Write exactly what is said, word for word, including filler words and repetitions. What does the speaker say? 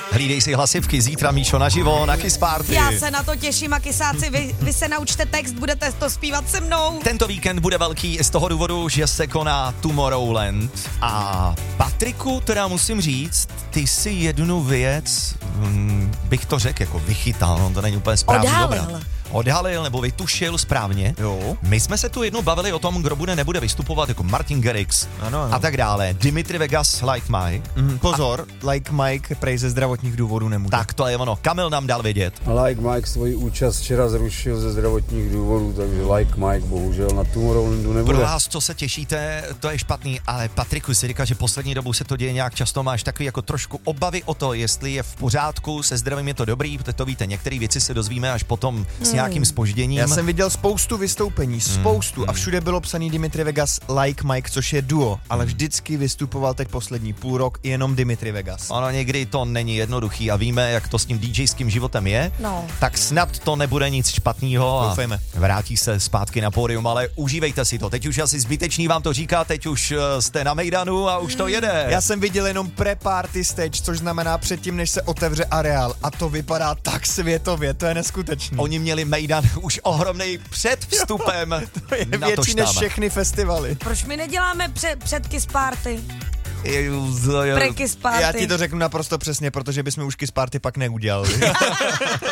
Hlídej si hlasivky, zítra Míšo naživo na Kiss Party. Já se na to těším a kysáci, vy, vy se naučte text, budete to zpívat se mnou. Tento víkend bude velký z toho důvodu, že se koná Tomorrowland. A Patriku, teda musím říct, ty si jednu věc, hm, bych to řekl, jako vychytal, no to není úplně správný Odhalil. obrat. Odhalil nebo vytušil správně. Jo. My jsme se tu jednou bavili o tom, kdo bude, nebude vystupovat, jako Martin Garrix Ano, ano. a tak dále. Dimitri Vegas, Like Mike. Mm, pozor, a... Like Mike prej ze zdravotních důvodů nemůže. Tak to je ono. Kamil nám dal vědět. Like Mike svoji účast včera zrušil ze zdravotních důvodů, takže Like Mike bohužel na Tomorrowlandu nebude. Pro vás, co se těšíte, to je špatný, ale Patriku si říká, že poslední dobou se to děje nějak často, máš takový jako trošku obavy o to, jestli je v pořádku, se zdravím je to dobrý, protože to víte, některé věci se dozvíme až potom s nějakým zpožděním. Já jsem viděl spoustu vystoupení, spoustu hmm. a všude bylo psaný Dimitri Vegas Like Mike, což je duo, ale vždycky vystupoval teď poslední půl rok jenom Dimitri Vegas. Ono někdy to není jednoduchý a víme, jak to s tím DJským životem je, No. tak snad to nebude nic špatného a Doufejme. vrátí se zpátky na pódium, ale užívejte si to. Teď už asi zbytečný vám to říká, teď už uh, jste na Mejdanu a už to jede. Já jsem viděl jenom pre-party stage, což znamená předtím, než se otevře areál a to vypadá tak světově, to je neskutečný. Oni měli Mejdan už ohromnej před vstupem. To je na větší než štáb. všechny festivaly. Proč my neděláme před, před Kiss Party? Jo, Pre Kiss Party. Já ti to řeknu naprosto přesně, protože bychom už Kiss Party pak neudělali.